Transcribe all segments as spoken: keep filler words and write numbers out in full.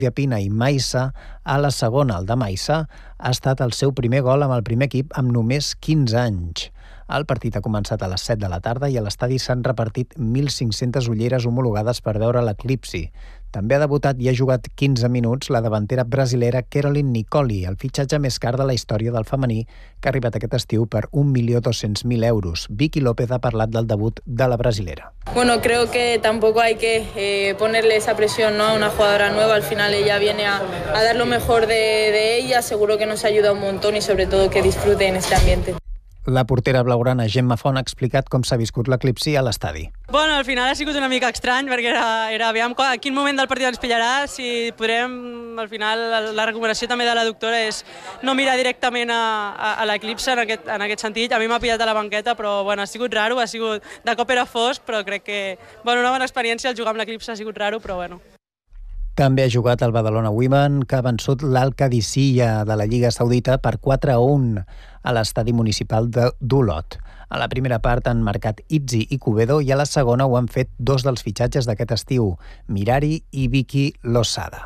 Pina i Maissa. A la segona, el de Maissa, ha estat el seu primer gol amb el primer equip amb només quinze anys. El partit ha començat a les set de la tarda i a l'estadi s'han repartit mil cinc-centes ulleres homologades per veure l'eclipsi. També ha debutat i ha jugat quinze minuts la davantera brasilera Caroline Nicoli, el fitxatge més car de la història del femení, que ha arribat aquest estiu per un milió dos-cents mil euros. Vicky López ha parlat del debut de la brasilera. Bueno, creo que tampoco hay que eh, ponerle esa presión, ¿no?, a una jugadora nueva. Al final ella viene a, a dar lo mejor de, de ella. Seguro que nos ayuda un montón y sobre todo que disfrute en este ambiente. La portera blaugrana Gemma Font ha explicat com s'ha viscut l'eclipsi a l'estadi. Bueno, al final ha sigut una mica estrany, perquè era, era aviam a quin moment del partit ens pillarà, si podrem, al final, la recomanació també de la doctora és no mirar directament a, a, a l'eclipsi en, aquest, en aquest sentit. A mi m'ha pillat a la banqueta, però bueno, ha sigut raro, ha sigut, de cop era fosc, però crec que, bueno, una bona experiència, el jugar amb l'eclipsi ha sigut raro, però bueno. També ha jugat el Badalona Women, que ha vençut l'Al-Qadisiyah de la Lliga Saudita per quatre a un a l'estadi municipal de d'Olot. A la primera part han marcat Itzi i Cubedo i a la segona ho han fet dos dels fitxatges d'aquest estiu, Mirari i Vicky Losada.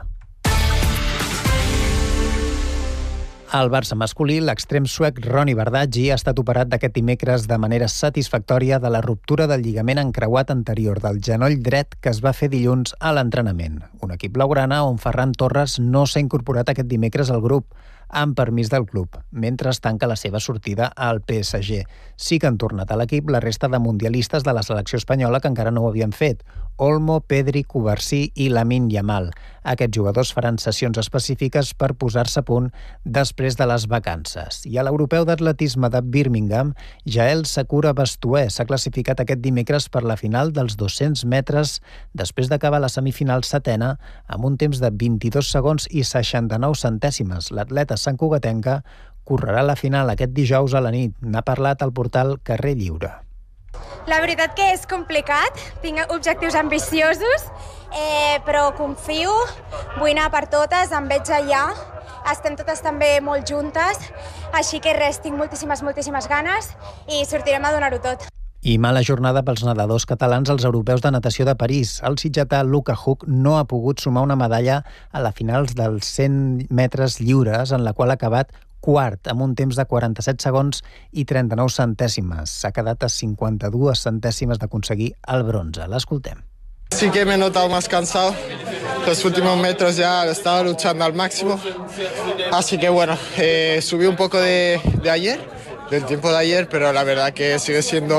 Al Barça masculí, l'extrem suec Ronny Bardghji ha estat operat d'aquest dimecres de manera satisfactòria de la ruptura del lligament encreuat anterior del genoll dret que es va fer dilluns a l'entrenament. Un equip blaugrana on Ferran Torres no s'ha incorporat aquest dimecres al grup, amb permís del club, mentre es tanca la seva sortida al P S G. Sí que han tornat a l'equip la resta de mundialistes de la selecció espanyola que encara no ho havien fet: Olmo, Pedri, Cubarsí i Lamine Yamal. Aquests jugadors faran sessions específiques per posar-se a punt després de les vacances. I a l'europeu d'atletisme de Birmingham, Jael Sakura Bastué s'ha classificat aquest dimecres per la final dels dos-cents metres després d'acabar la semifinal setena amb un temps de vint-i-dos segons i seixanta-nou centèsimes. L'atleta santcugatenca correrà la final aquest dijous a la nit. N'ha parlat al portal Carrer Lliure. La veritat que és complicat, tinc objectius ambiciosos, eh, però confio, vull anar per totes, em veig allà, estem totes també molt juntes, així que res, tinc moltíssimes, moltíssimes ganes i sortirem a donar-ho tot. I mala jornada pels nedadors catalans als europeus de natació de París. El sitgetà Luca Huck no ha pogut sumar una medalla a la finals dels cent metres lliures, en la qual ha acabat quart, amb un temps de quaranta-set segons i trenta-nou centèsimes. S'ha quedat a cinquanta-dues centèsimes d'aconseguir el bronze. L'escoltem. Sí que me he notado más cansado. Los últimos metros ya estaba luchando al máximo. Así que bueno, eh, subí un poco de, de ayer, del tiempo de ayer, pero la verdad que sigue siendo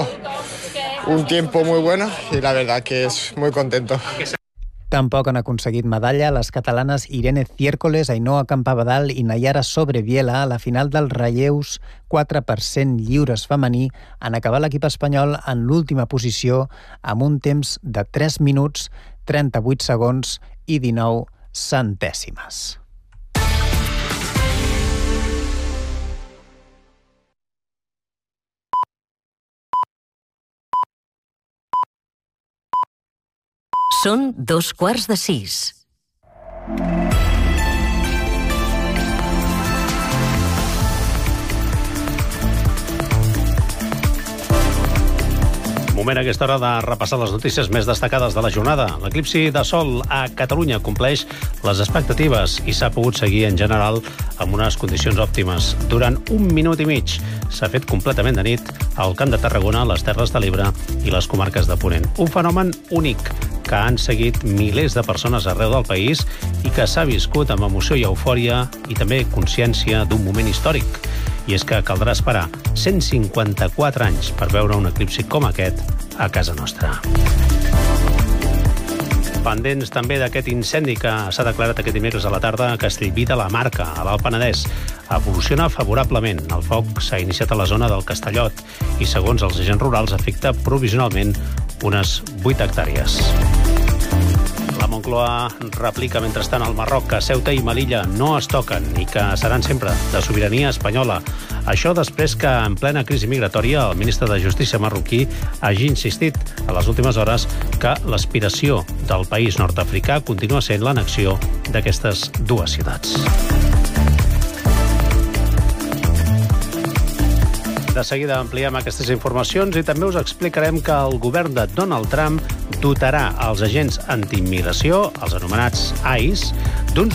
un tiempo muy bueno y la verdad que es muy contento. Tampoc han aconseguit medalla les catalanes Irene Ciércoles, Ainhoa Campabadal i Nayara Sobreviela a la final dels relleus quatre per cent lliures femení. En acabar l'equip espanyol en l'última posició amb un temps de tres minuts, trenta-vuit segons i dinou centèsimes. Són dos quarts de sis. Moment a aquesta hora de repassar les notícies més destacades de la jornada. L'eclipsi de sol a Catalunya compleix les expectatives i s'ha pogut seguir en general amb unes condicions òptimes. Durant un minut i mig s'ha fet completament de nit al Camp de Tarragona, les Terres de l'Ebre i les comarques de Ponent. Un fenomen únic que han seguit milers de persones arreu del país i que s'ha viscut amb emoció i eufòria i també consciència d'un moment històric. I és que caldrà esperar cent cinquanta-quatre anys per veure un eclipsi com aquest a casa nostra. Pendents també d'aquest incendi que s'ha declarat aquest dimecres a la tarda a Castellví de la Marca, a l'Alt Penedès. Evoluciona favorablement. El foc s'ha iniciat a la zona del Castellot i, segons els agents rurals, afecta provisionalment unes vuit hectàrees. La Moncloa replica, mentrestant, al Marroc que Ceuta i Melilla no es toquen i que seran sempre de sobirania espanyola. Això després que, en plena crisi migratòria, el ministre de Justícia marroquí hagi insistit a les últimes hores que l'aspiració del país nord-africà continua sent l'annexió d'aquestes dues ciutats. De seguida ampliem aquestes informacions i també us explicarem que el govern de Donald Trump dotarà els agents antiimmigració, els anomenats A I S, d'uns